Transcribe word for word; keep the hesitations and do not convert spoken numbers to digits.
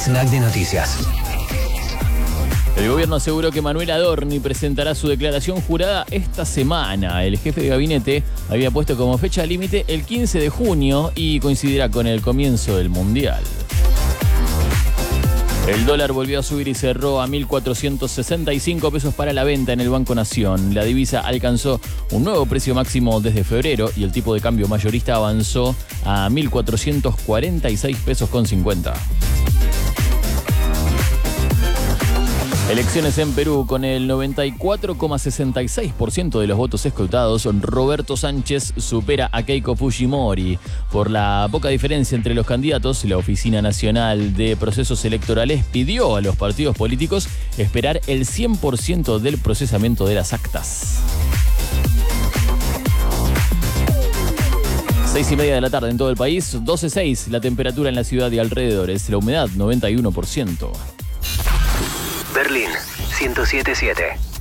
snack de noticias. El gobierno aseguró que Manuel Adorni presentará su declaración jurada esta semana. El jefe de gabinete había puesto como fecha límite el quince de junio y coincidirá con el comienzo del Mundial. El dólar volvió a subir y cerró a mil cuatrocientos sesenta y cinco pesos para la venta en el Banco Nación. La divisa alcanzó un nuevo precio máximo desde febrero y el tipo de cambio mayorista avanzó a mil cuatrocientos cuarenta y seis pesos con cincuenta. Elecciones en Perú. Con el noventa y cuatro coma sesenta y seis por ciento de los votos escrutados, Roberto Sánchez supera a Keiko Fujimori. Por la poca diferencia entre los candidatos, la Oficina Nacional de Procesos Electorales pidió a los partidos políticos esperar el cien por ciento del procesamiento de las actas. Seis y media de la tarde en todo el país, doce coma seis la temperatura en la ciudad y alrededores, la humedad noventa y uno por ciento. Berlín ciento siete punto siete.